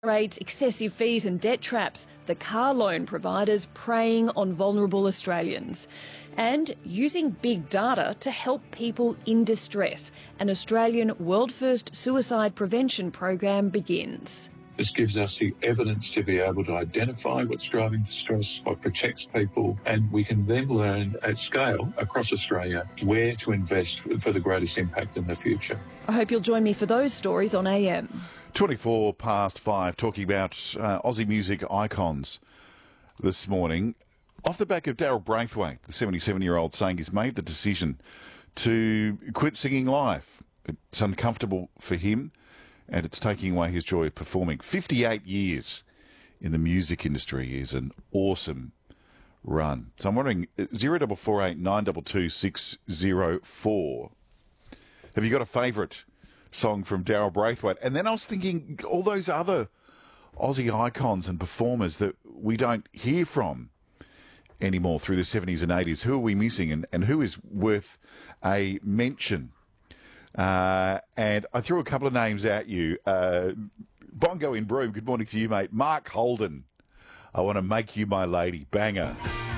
rates, excessive fees and debt traps, the car loan providers preying on vulnerable Australians, and using big data to help people in distress. An Australian world-first suicide prevention program begins. This gives us the evidence to be able to identify what's driving distress, what protects people, and we can then learn at scale across Australia where to invest for the greatest impact in the future. I hope you'll join me for those stories on AM. 24 past 5, talking about Aussie music icons this morning. Off the back of Daryl Braithwaite, the 77-year-old, saying he's made the decision to quit singing live. It's uncomfortable for him, and it's taking away his joy of performing. 58 years in the music industry is an awesome run. So I'm wondering, 0448 922 604. Have you got a favourite song from Daryl Braithwaite? And then I was thinking, all those other Aussie icons and performers that we don't hear from anymore through the 70s and 80s. Who are we missing, and who is worth a mention? And I threw a couple of names at you. Bongo in Broome, good morning to you, mate. Mark Holden, I Want to Make You My Lady, banger.